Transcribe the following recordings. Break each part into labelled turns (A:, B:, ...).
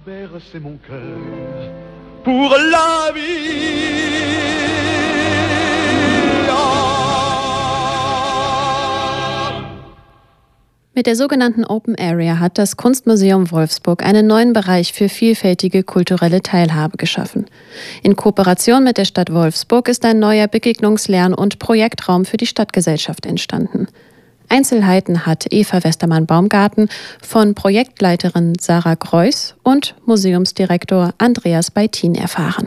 A: bercer mon cœur pour la vie.
B: Mit der sogenannten Open Area hat das Kunstmuseum Wolfsburg einen neuen Bereich für vielfältige kulturelle Teilhabe geschaffen. In Kooperation mit der Stadt Wolfsburg ist ein neuer Begegnungs-, Lern- und Projektraum für die Stadtgesellschaft entstanden. Einzelheiten hat Eva Westermann-Baumgarten von Projektleiterin Sarah Greuß und Museumsdirektor Andreas Beitin erfahren.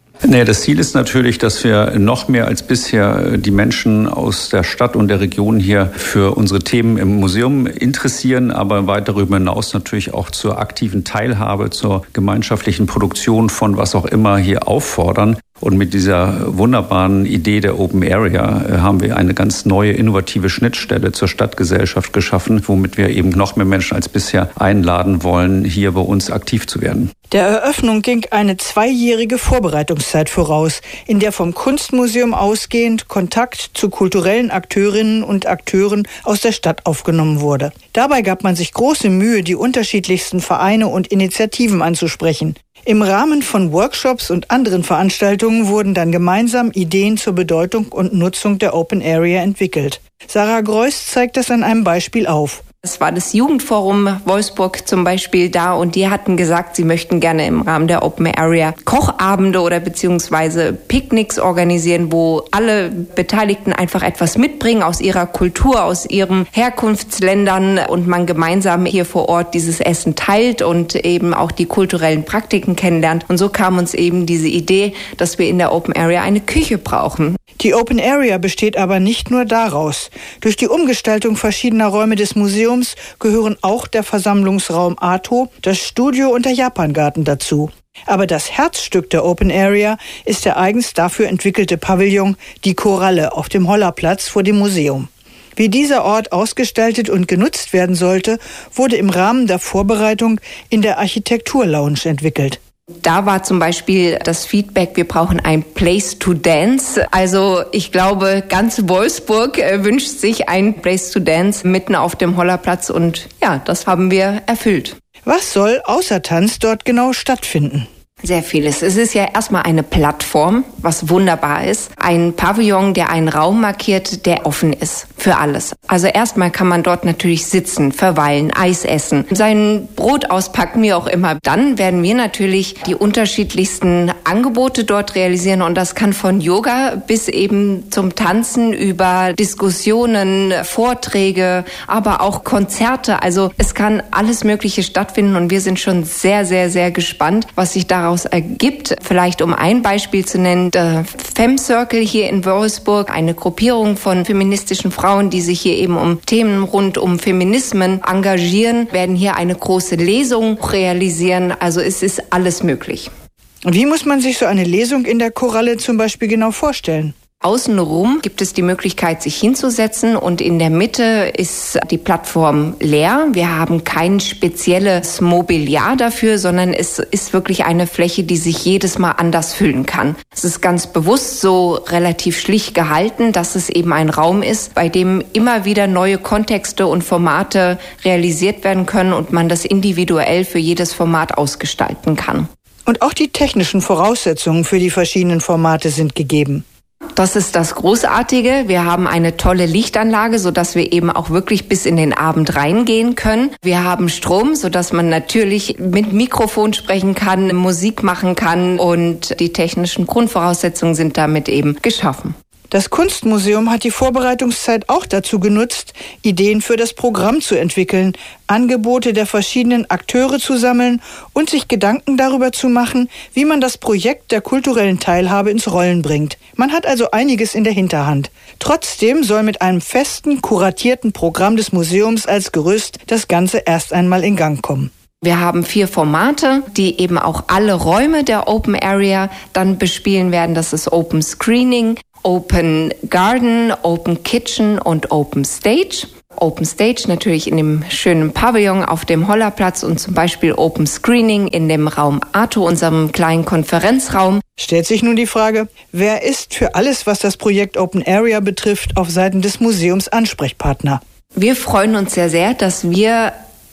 C: Das Ziel ist natürlich, dass wir noch mehr als bisher die Menschen aus der Stadt und der Region hier für unsere Themen im Museum interessieren, aber weit darüber hinaus natürlich auch zur aktiven Teilhabe, zur gemeinschaftlichen Produktion von was auch immer hier auffordern. Und mit dieser wunderbaren Idee der Open Area haben wir eine ganz neue, innovative Schnittstelle zur Stadtgesellschaft geschaffen, womit wir eben noch mehr Menschen als bisher einladen wollen, hier bei uns aktiv zu werden.
D: Der Eröffnung ging eine 2-jährige Vorbereitungszeit voraus, in der vom Kunstmuseum ausgehend Kontakt zu kulturellen Akteurinnen und Akteuren aus der Stadt aufgenommen wurde. Dabei gab man sich große Mühe, die unterschiedlichsten Vereine und Initiativen anzusprechen. Im Rahmen von Workshops und anderen Veranstaltungen wurden dann gemeinsam Ideen zur Bedeutung und Nutzung der Open Area entwickelt. Sarah Greuß zeigt das an einem Beispiel auf.
E: Es war das Jugendforum Wolfsburg zum Beispiel da und die hatten gesagt, sie möchten gerne im Rahmen der Open Area Kochabende oder beziehungsweise Picknicks organisieren, wo alle Beteiligten einfach etwas mitbringen aus ihrer Kultur, aus ihren Herkunftsländern und man gemeinsam hier vor Ort dieses Essen teilt und eben auch die kulturellen Praktiken kennenlernt. Und so kam uns eben diese Idee, dass wir in der Open Area eine Küche brauchen.
D: Die Open Area besteht aber nicht nur daraus. Durch die Umgestaltung verschiedener Räume des Museums gehören auch der Versammlungsraum Arto, das Studio und der Japangarten dazu. Aber das Herzstück der Open Area ist der eigens dafür entwickelte Pavillon Die Koralle auf dem Hollerplatz vor dem Museum. Wie dieser Ort ausgestaltet und genutzt werden sollte, wurde im Rahmen der Vorbereitung in der Architekturlounge entwickelt.
E: Da war zum Beispiel das Feedback, wir brauchen ein Place to Dance. Also ich glaube, ganz Wolfsburg wünscht sich ein Place to Dance mitten auf dem Hollerplatz und ja, das haben wir erfüllt.
D: Was soll außer Tanz dort genau stattfinden?
E: Sehr vieles. Es ist ja erstmal eine Plattform, was wunderbar ist. Ein Pavillon, der einen Raum markiert, der offen ist für alles. Also erstmal kann man dort natürlich sitzen, verweilen, Eis essen, sein Brot auspacken, wie auch immer. Dann werden wir natürlich die unterschiedlichsten Angebote dort realisieren und das kann von Yoga bis eben zum Tanzen über Diskussionen, Vorträge, aber auch Konzerte. Also es kann alles Mögliche stattfinden und wir sind schon sehr, sehr, sehr gespannt, was sich daraus ergibt. Vielleicht um ein Beispiel zu nennen, der Fem Circle hier in Wolfsburg, eine Gruppierung von feministischen Frauen, die sich hier eben um Themen rund um Feminismen engagieren, werden hier eine große Lesung realisieren. Also es ist alles möglich.
D: Und wie muss man sich so eine Lesung in der Koralle zum Beispiel genau vorstellen?
E: Außenrum gibt es die Möglichkeit, sich hinzusetzen und in der Mitte ist die Plattform leer. Wir haben kein spezielles Mobiliar dafür, sondern es ist wirklich eine Fläche, die sich jedes Mal anders füllen kann. Es ist ganz bewusst so relativ schlicht gehalten, dass es eben ein Raum ist, bei dem immer wieder neue Kontexte und Formate realisiert werden können und man das individuell für jedes Format ausgestalten kann.
D: Und auch die technischen Voraussetzungen für die verschiedenen Formate sind gegeben.
E: Das ist das Großartige. Wir haben eine tolle Lichtanlage, sodass wir eben auch wirklich bis in den Abend reingehen können. Wir haben Strom, sodass man natürlich mit Mikrofon sprechen kann, Musik machen kann und die technischen Grundvoraussetzungen sind damit eben geschaffen.
D: Das Kunstmuseum hat die Vorbereitungszeit auch dazu genutzt, Ideen für das Programm zu entwickeln, Angebote der verschiedenen Akteure zu sammeln und sich Gedanken darüber zu machen, wie man das Projekt der kulturellen Teilhabe ins Rollen bringt. Man hat also einiges in der Hinterhand. Trotzdem soll mit einem festen, kuratierten Programm des Museums als Gerüst das Ganze erst einmal in Gang kommen.
E: Wir haben 4 Formate, die eben auch alle Räume der Open Area dann bespielen werden. Das ist Open Screening, Open Garden, Open Kitchen und Open Stage. Open Stage natürlich in dem schönen Pavillon auf dem Hollerplatz und zum Beispiel Open Screening in dem Raum Arto, unserem kleinen Konferenzraum.
D: Stellt sich nun die Frage, wer ist für alles, was das Projekt Open Area betrifft, auf Seiten des Museums Ansprechpartner?
E: Wir freuen uns sehr, dass wir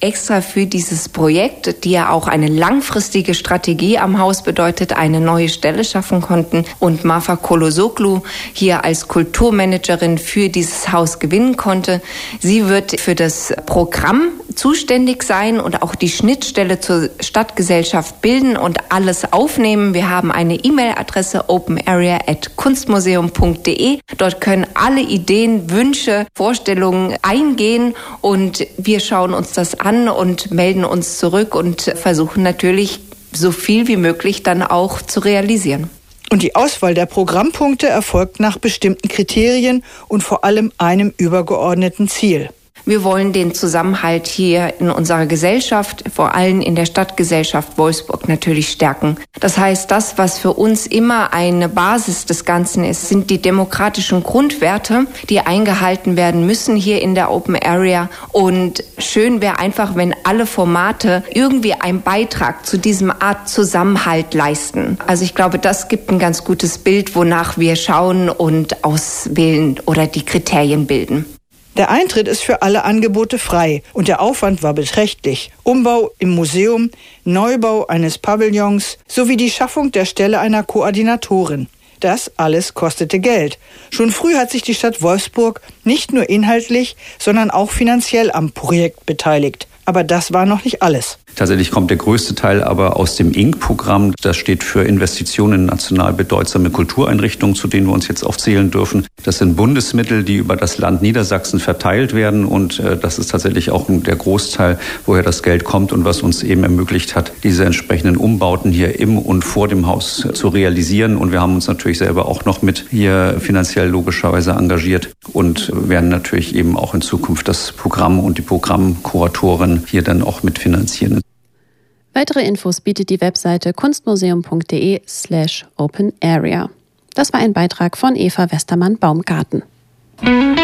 E: extra für dieses Projekt, die ja auch eine langfristige Strategie am Haus bedeutet, eine neue Stelle schaffen konnten und Marfa Kolosoglu hier als Kulturmanagerin für dieses Haus gewinnen konnte. Sie wird für das Programm zuständig sein und auch die Schnittstelle zur Stadtgesellschaft bilden und alles aufnehmen. Wir haben eine E-Mail-Adresse openarea@kunstmuseum.de. Dort können alle Ideen, Wünsche, Vorstellungen eingehen und wir schauen uns das an und melden uns zurück und versuchen natürlich so viel wie möglich dann auch zu realisieren.
D: Und die Auswahl der Programmpunkte erfolgt nach bestimmten Kriterien und vor allem einem übergeordneten Ziel.
E: Wir wollen den Zusammenhalt hier in unserer Gesellschaft, vor allem in der Stadtgesellschaft Wolfsburg, natürlich stärken. Das heißt, das, was für uns immer eine Basis des Ganzen ist, sind die demokratischen Grundwerte, die eingehalten werden müssen hier in der Open Area. Und schön wäre einfach, wenn alle Formate irgendwie einen Beitrag zu diesem Art Zusammenhalt leisten. Also ich glaube, das gibt ein ganz gutes Bild, wonach wir schauen und auswählen oder die Kriterien bilden.
D: Der Eintritt ist für alle Angebote frei und der Aufwand war beträchtlich. Umbau im Museum, Neubau eines Pavillons sowie die Schaffung der Stelle einer Koordinatorin. Das alles kostete Geld. Schon früh hat sich die Stadt Wolfsburg nicht nur inhaltlich, sondern auch finanziell am Projekt beteiligt. Aber das war noch nicht alles.
C: Tatsächlich kommt der größte Teil aber aus dem INC-Programm. Das steht für Investitionen in national bedeutsame Kultureinrichtungen, zu denen wir uns jetzt aufzählen dürfen. Das sind Bundesmittel, die über das Land Niedersachsen verteilt werden. Und das ist tatsächlich auch der Großteil, woher das Geld kommt und was uns eben ermöglicht hat, diese entsprechenden Umbauten hier im und vor dem Haus zu realisieren. Und wir haben uns natürlich selber auch noch mit hier finanziell logischerweise engagiert und werden natürlich eben auch in Zukunft das Programm und die Programmkuratoren hier dann auch mitfinanzieren.
B: Weitere Infos bietet die Webseite kunstmuseum.de/openarea. Das war ein Beitrag von Eva Westermann-Baumgarten.